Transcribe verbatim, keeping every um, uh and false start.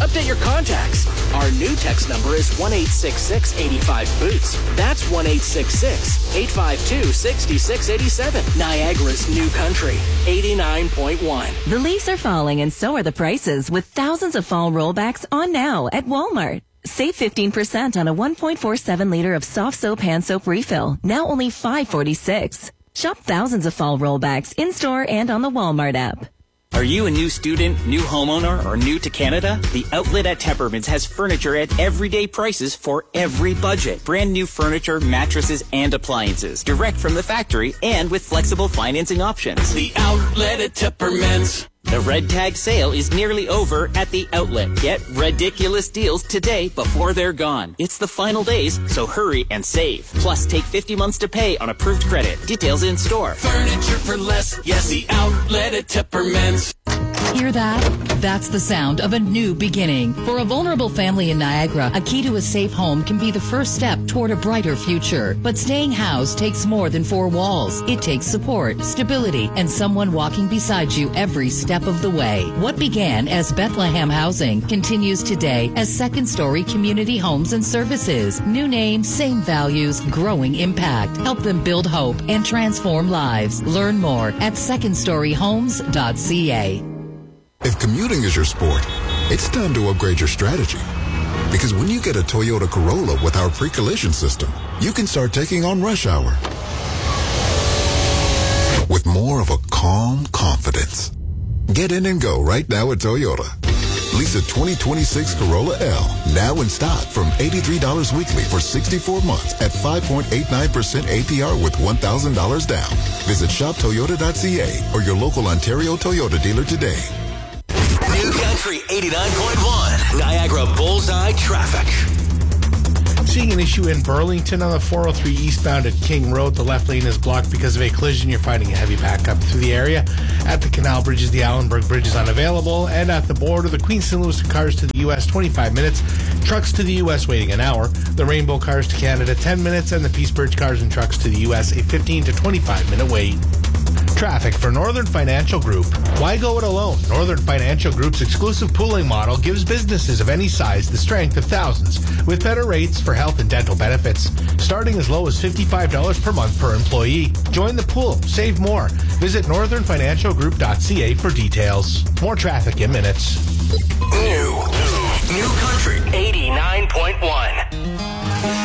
Update your contacts. Our new text number is one eight six six, eight five, boots. That's one eight six six, eight five two, six six eight seven. Niagara's New Country, eighty-nine point one. The leaves are falling and so are the prices, with thousands of fall rollbacks on now at Walmart. Save fifteen percent on a one point four seven liter of soft soap hand soap refill, now only five forty-six. Shop thousands of fall rollbacks in-store and on the Walmart app. Are you a new student, new homeowner, or new to Canada? The Outlet at Temperman's has furniture at everyday prices for every budget. Brand new furniture, mattresses, and appliances. Direct from the factory and with flexible financing options. The Outlet at Temperman's. The Red Tag sale is nearly over at the Outlet. Get ridiculous deals today before they're gone. It's the final days, so hurry and save. Plus, take fifty months to pay on approved credit. Details in store. Furniture for less. Yes, the Outlet at Temperman's. Hear that? That's the sound of a new beginning. For a vulnerable family in Niagara, a key to a safe home can be the first step toward a brighter future. But staying housed takes more than four walls. It takes support, stability, and someone walking beside you every step of the way. What began as Bethlehem Housing continues today as Second Story Community Homes and Services. New name, same values, growing impact. Help them build hope and transform lives. Learn more at second story homes dot c a. If commuting is your sport, it's time to upgrade your strategy. Because when you get a Toyota Corolla with our pre-collision system, you can start taking on rush hour with more of a calm confidence. Get in and go right now at Toyota. Lease a twenty twenty-six Corolla L, now in stock from eighty-three dollars weekly for sixty-four months at five point eight nine percent A P R with one thousand dollars down. Visit shop toyota dot c a or your local Ontario Toyota dealer today. New Country eighty-nine point one, Niagara Bullseye Traffic. Seeing an issue in Burlington on the four oh three eastbound at King Road. The left lane is blocked because of a collision. You're finding a heavy backup through the area. At the Canal Bridges, the Allenberg Bridge is unavailable. And at the border, the Queen Saint Louis cars to the U S, twenty-five minutes. Trucks to the U S waiting an hour. The Rainbow cars to Canada, ten minutes. And the Peace Bridge cars and trucks to the U S, a fifteen to twenty-five minute wait. Traffic for Northern Financial Group. Why go it alone? Northern Financial Group's exclusive pooling model gives businesses of any size the strength of thousands with better rates for health and dental benefits, starting as low as fifty-five dollars per month per employee. Join the pool. Save more. Visit northern financial group dot c a for details. More traffic in minutes. New, new, new country. eighty-nine point one.